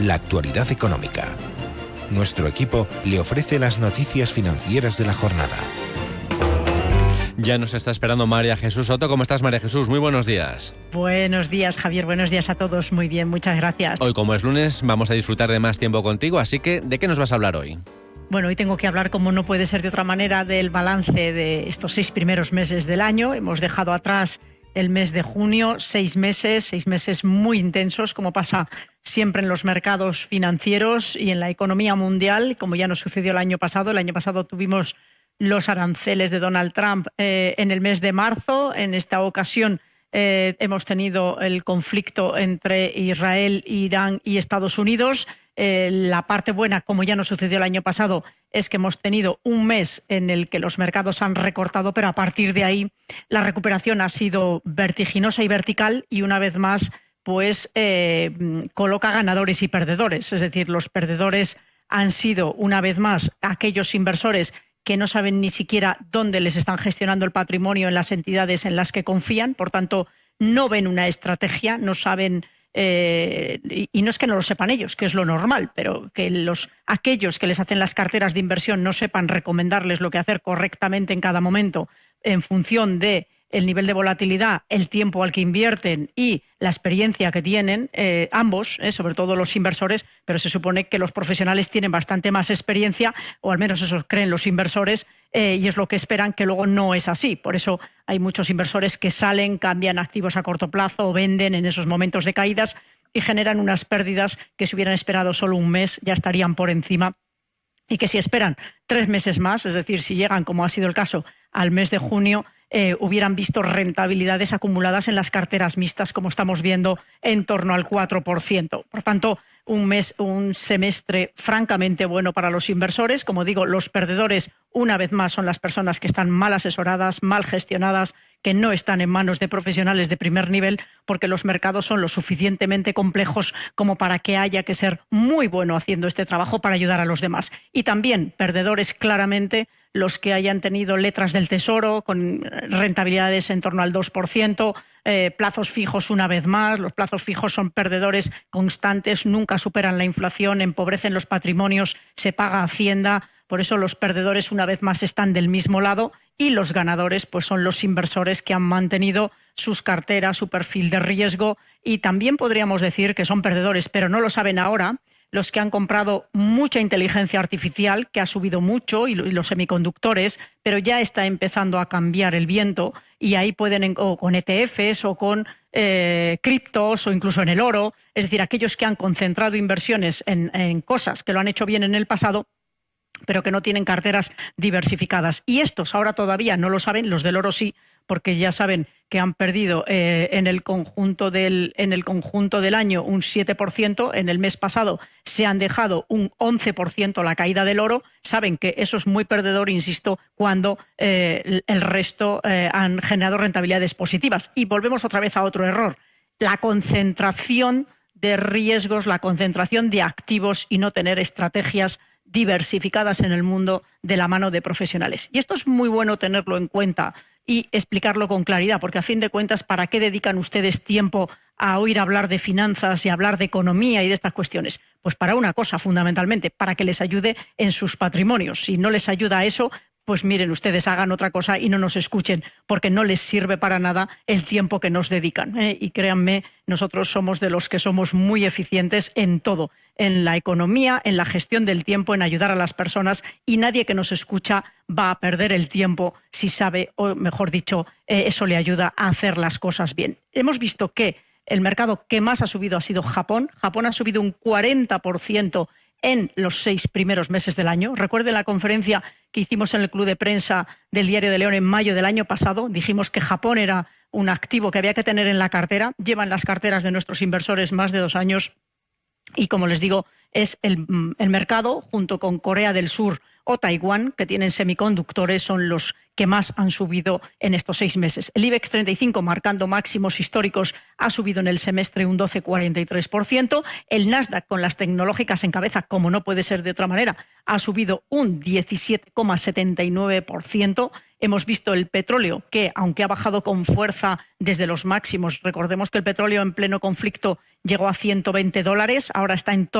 la actualidad económica. Nuestro equipo le ofrece las noticias financieras de la jornada. Ya nos está esperando María Jesús Soto. ¿Cómo estás, María Jesús? Muy buenos días. Buenos días, Javier. Buenos días a todos. Muy bien, muchas gracias. Hoy, como es lunes, vamos a disfrutar de más tiempo contigo, así que ¿de qué nos vas a hablar hoy? Bueno, hoy tengo que hablar, como no puede ser de otra manera, del balance de estos 6 primeros meses del año. Hemos dejado atrás el mes de junio, 6 meses muy intensos, como pasa siempre en los mercados financieros y en la economía mundial, como ya nos sucedió el año pasado. El año pasado tuvimos los aranceles de Donald Trump en el mes de marzo. En esta ocasión hemos tenido el conflicto entre Israel, Irán y Estados Unidos. La parte buena, como ya nos sucedió el año pasado, es que hemos tenido un mes en el que los mercados han recortado, pero a partir de ahí la recuperación ha sido vertiginosa y vertical, y una vez más pues coloca ganadores y perdedores. Es decir, los perdedores han sido una vez más aquellos inversores que no saben ni siquiera dónde les están gestionando el patrimonio en las entidades en las que confían, por tanto no ven una estrategia, no saben, y no es que no lo sepan ellos, que es lo normal, pero que aquellos que les hacen las carteras de inversión no sepan recomendarles lo que hacer correctamente en cada momento en función de el nivel de volatilidad, el tiempo al que invierten y la experiencia que tienen, ambos, sobre todo los inversores, pero se supone que los profesionales tienen bastante más experiencia, o al menos eso creen los inversores, y es lo que esperan, que luego no es así. Por eso hay muchos inversores que salen, cambian activos a corto plazo o venden en esos momentos de caídas y generan unas pérdidas que si hubieran esperado solo un mes ya estarían por encima, y que si esperan 3 meses más, es decir, si llegan, como ha sido el caso, al mes de junio, hubieran visto rentabilidades acumuladas en las carteras mixtas, como estamos viendo, en torno al 4%. Por tanto, un semestre francamente bueno para los inversores. Como digo, los perdedores, una vez más, son las personas que están mal asesoradas, mal gestionadas, que no están en manos de profesionales de primer nivel, porque los mercados son lo suficientemente complejos como para que haya que ser muy bueno haciendo este trabajo para ayudar a los demás. Y también perdedores, claramente, los que hayan tenido letras del Tesoro con rentabilidades en torno al 2%, plazos fijos una vez más. Los plazos fijos son perdedores constantes, nunca superan la inflación, empobrecen los patrimonios, se paga Hacienda. Por eso los perdedores una vez más están del mismo lado, y los ganadores pues son los inversores que han mantenido sus carteras, su perfil de riesgo, y también podríamos decir que son perdedores, pero no lo saben ahora, los que han comprado mucha inteligencia artificial, que ha subido mucho, y los semiconductores, pero ya está empezando a cambiar el viento, y ahí pueden, o con ETFs o con criptos o incluso en el oro, es decir, aquellos que han concentrado inversiones en cosas que lo han hecho bien en el pasado, pero que no tienen carteras diversificadas. Y estos ahora todavía no lo saben, los del oro sí, porque ya saben que han perdido en el conjunto del año un 7%, en el mes pasado se han dejado un 11% la caída del oro. Saben que eso es muy perdedor, insisto, cuando el resto han generado rentabilidades positivas. Y volvemos otra vez a otro error: la concentración de riesgos, la concentración de activos y no tener estrategias diversificadas en el mundo de la mano de profesionales. Y esto es muy bueno tenerlo en cuenta y explicarlo con claridad, porque a fin de cuentas, ¿para qué dedican ustedes tiempo a oír hablar de finanzas y hablar de economía y de estas cuestiones? Pues para una cosa, fundamentalmente, para que les ayude en sus patrimonios. Si no les ayuda a eso, pues miren ustedes, hagan otra cosa y no nos escuchen, porque no les sirve para nada el tiempo que nos dedican. Y créanme, nosotros somos de los que somos muy eficientes en todo, en la economía, en la gestión del tiempo, en ayudar a las personas, y nadie que nos escucha va a perder el tiempo si sabe, o mejor dicho, eso le ayuda a hacer las cosas bien. Hemos visto que el mercado que más ha subido ha sido Japón. Japón ha subido un 40% en los 6 primeros meses del año. Recuerden la conferencia que hicimos en el Club de Prensa del Diario de León en mayo del año pasado. Dijimos que Japón era un activo que había que tener en la cartera. Llevan las carteras de nuestros inversores más de 2 años. Y como les digo, es el mercado, junto con Corea del Sur o Taiwán, que tienen semiconductores, son los que más han subido en estos 6 meses. El IBEX 35, marcando máximos históricos, ha subido en el semestre un 12,43%. El Nasdaq, con las tecnológicas en cabeza, como no puede ser de otra manera, ha subido un 17,79%. Hemos visto el petróleo, que aunque ha bajado con fuerza desde los máximos, recordemos que el petróleo en pleno conflicto llegó a $120, ahora está en torno